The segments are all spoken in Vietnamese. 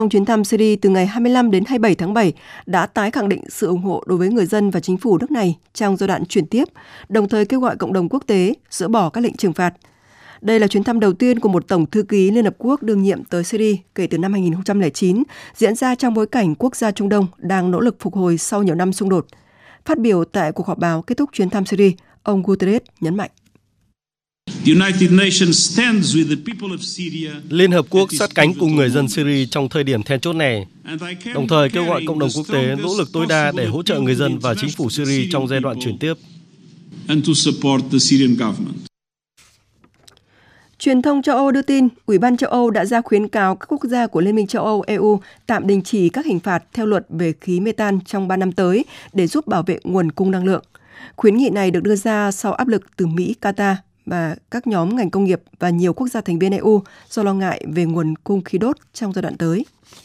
Trong chuyến thăm Syria từ ngày 25 đến 27 tháng 7 đã tái khẳng định sự ủng hộ đối với người dân và chính phủ nước này trong giai đoạn chuyển tiếp, đồng thời kêu gọi cộng đồng quốc tế dỡ bỏ các lệnh trừng phạt. Đây là chuyến thăm đầu tiên của một Tổng thư ký Liên Hợp Quốc đương nhiệm tới Syria kể từ năm 2009, diễn ra trong bối cảnh quốc gia Trung Đông đang nỗ lực phục hồi sau nhiều năm xung đột. Phát biểu tại cuộc họp báo kết thúc chuyến thăm Syria, ông Guterres nhấn mạnh. Liên Hợp Quốc sát cánh cùng người dân Syria trong thời điểm then chốt này, đồng thời kêu gọi cộng đồng quốc tế nỗ lực tối đa để hỗ trợ người dân và chính phủ Syria trong giai đoạn chuyển tiếp. Truyền thông châu Âu đưa tin, Ủy ban châu Âu đã ra khuyến cáo các quốc gia của Liên minh châu Âu EU tạm đình chỉ các hình phạt theo luật về khí metan trong 3 năm tới để giúp bảo vệ nguồn cung năng lượng. Khuyến nghị này được đưa ra sau áp lực từ Mỹ, Qatar và các nhóm ngành công nghiệp và nhiều quốc gia thành viên EU do lo ngại về nguồn cung khí đốt trong giai đoạn tới.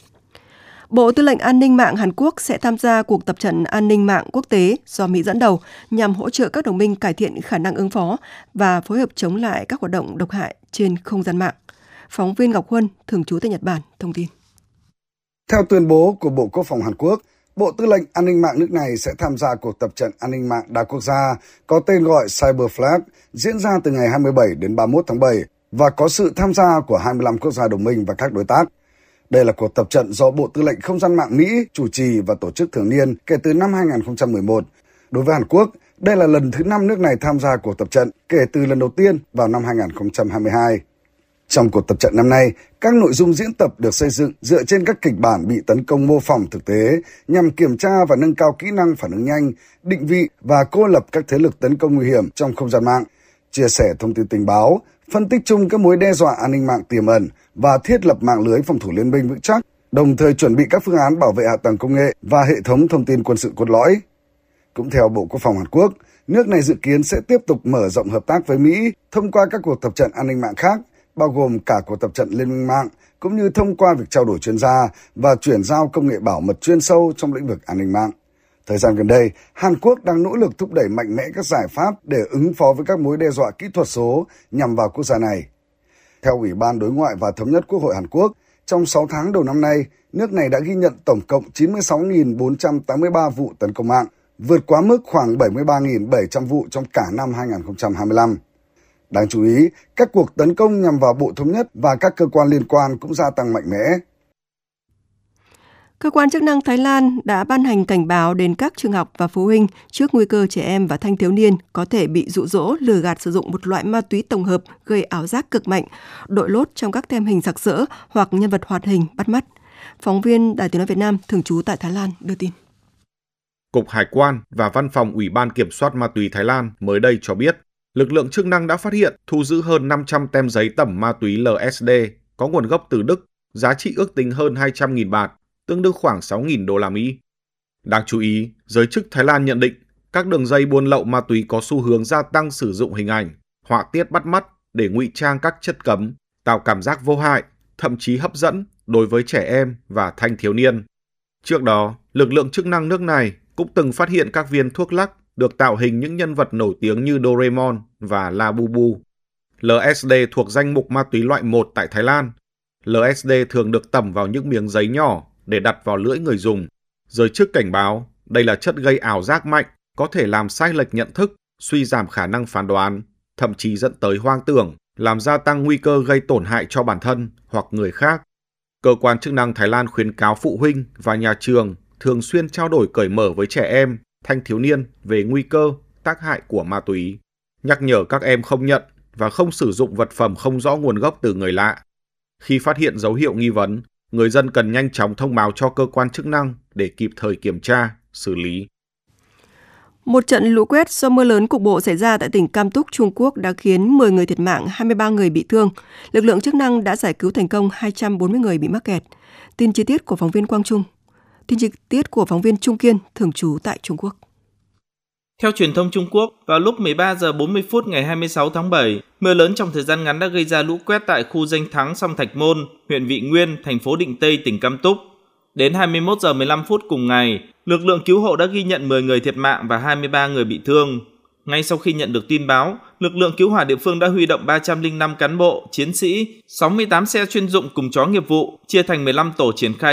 Bộ Tư lệnh An ninh mạng Hàn Quốc sẽ tham gia cuộc tập trận an ninh mạng quốc tế do Mỹ dẫn đầu nhằm hỗ trợ các đồng minh cải thiện khả năng ứng phó và phối hợp chống lại các hoạt động độc hại trên không gian mạng. Phóng viên Ngọc Huân, thường trú tại Nhật Bản, thông tin. Theo tuyên bố của Bộ Quốc phòng Hàn Quốc, Bộ Tư lệnh An ninh mạng nước này sẽ tham gia cuộc tập trận an ninh mạng đa quốc gia có tên gọi Cyberflag diễn ra từ ngày 27 đến 31 tháng 7 và có sự tham gia của 25 quốc gia đồng minh và các đối tác. Đây là cuộc tập trận do Bộ Tư lệnh Không gian mạng Mỹ chủ trì và tổ chức thường niên kể từ năm 2011. Đối với Hàn Quốc, đây là lần thứ 5 nước này tham gia cuộc tập trận kể từ lần đầu tiên vào năm 2022. Trong cuộc tập trận năm nay, các nội dung diễn tập được xây dựng dựa trên các kịch bản bị tấn công mô phỏng thực tế nhằm kiểm tra và nâng cao kỹ năng phản ứng nhanh, định vị và cô lập các thế lực tấn công nguy hiểm trong không gian mạng, chia sẻ thông tin tình báo, phân tích chung các mối đe dọa an ninh mạng tiềm ẩn và thiết lập mạng lưới phòng thủ liên minh vững chắc, đồng thời chuẩn bị các phương án bảo vệ hạ tầng công nghệ và hệ thống thông tin quân sự cốt lõi. Cũng theo Bộ Quốc phòng Hàn Quốc, nước này dự kiến sẽ tiếp tục mở rộng hợp tác với Mỹ thông qua các cuộc tập trận an ninh mạng khác, bao gồm cả cuộc tập trận liên minh mạng, cũng như thông qua việc trao đổi chuyên gia và chuyển giao công nghệ bảo mật chuyên sâu trong lĩnh vực an ninh mạng. Thời gian gần đây, Hàn Quốc đang nỗ lực thúc đẩy mạnh mẽ các giải pháp để ứng phó với các mối đe dọa kỹ thuật số nhằm vào quốc gia này. Theo Ủy ban Đối ngoại và Thống nhất Quốc hội Hàn Quốc, trong 6 tháng đầu năm nay, nước này đã ghi nhận tổng cộng 96.483 vụ tấn công mạng, vượt quá mức khoảng 73.700 vụ trong cả năm 2025. Đáng chú ý, các cuộc tấn công nhằm vào Bộ Thống nhất và các cơ quan liên quan cũng gia tăng mạnh mẽ. Cơ quan chức năng Thái Lan đã ban hành cảnh báo đến các trường học và phụ huynh trước nguy cơ trẻ em và thanh thiếu niên có thể bị dụ dỗ lừa gạt sử dụng một loại ma túy tổng hợp gây ảo giác cực mạnh, đội lốt trong các tem hình sặc sỡ hoặc nhân vật hoạt hình bắt mắt. Phóng viên Đài Tiếng nói Việt Nam thường trú tại Thái Lan đưa tin. Cục Hải quan và Văn phòng Ủy ban Kiểm soát Ma túy Thái Lan mới đây cho biết, lực lượng chức năng đã phát hiện thu giữ hơn 500 tem giấy tẩm ma túy LSD có nguồn gốc từ Đức, giá trị ước tính hơn 200.000 baht, tương đương khoảng 6.000 đô la Mỹ. Đáng chú ý, giới chức Thái Lan nhận định các đường dây buôn lậu ma túy có xu hướng gia tăng sử dụng hình ảnh, họa tiết bắt mắt để ngụy trang các chất cấm, tạo cảm giác vô hại, thậm chí hấp dẫn đối với trẻ em và thanh thiếu niên. Trước đó, lực lượng chức năng nước này cũng từng phát hiện các viên thuốc lắc được tạo hình những nhân vật nổi tiếng như Doraemon và Labubu. LSD thuộc danh mục ma túy loại 1 tại Thái Lan. LSD thường được tẩm vào những miếng giấy nhỏ để đặt vào lưỡi người dùng. Giới chức cảnh báo đây là chất gây ảo giác mạnh, có thể làm sai lệch nhận thức, suy giảm khả năng phán đoán, thậm chí dẫn tới hoang tưởng, làm gia tăng nguy cơ gây tổn hại cho bản thân hoặc người khác. Cơ quan chức năng Thái Lan khuyến cáo phụ huynh và nhà trường thường xuyên trao đổi cởi mở với trẻ em, thanh thiếu niên về nguy cơ, tác hại của ma túy, nhắc nhở các em không nhận và không sử dụng vật phẩm không rõ nguồn gốc từ người lạ. Khi phát hiện dấu hiệu nghi vấn, người dân cần nhanh chóng thông báo cho cơ quan chức năng để kịp thời kiểm tra, xử lý. Một trận lũ quét do mưa lớn cục bộ xảy ra tại tỉnh Cam Túc, Trung Quốc đã khiến 10 người thiệt mạng, 23 người bị thương. Lực lượng chức năng đã giải cứu thành công 240 người bị mắc kẹt. Tin chi tiết của phóng viên Quang Trung. Tin chi tiết của phóng viên Trung Kiên, thường trú tại Trung Quốc. Theo truyền thông Trung Quốc, vào lúc 13 giờ 40 phút ngày 26 tháng 7, mưa lớn trong thời gian ngắn đã gây ra lũ quét tại khu danh thắng Song Thạch Môn, huyện Vị Nguyên, thành phố Định Tây, tỉnh Cam Túc. Đến 21 giờ 15 phút cùng ngày, lực lượng cứu hộ đã ghi nhận 10 người thiệt mạng và 23 người bị thương. Ngay sau khi nhận được tin báo, lực lượng cứu hỏa địa phương đã huy động 305 cán bộ, chiến sĩ, 68 xe chuyên dụng cùng chó nghiệp vụ, chia thành 15 tổ triển khai